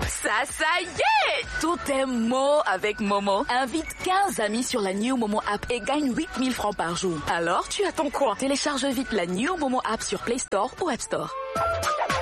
Ça y est! Tout est Mo avec Momo. Invite 15 amis sur la New Momo app et gagne 8000 francs par jour. Alors, tu attends quoi? Télécharge vite la New Momo app sur Play Store ou App Store.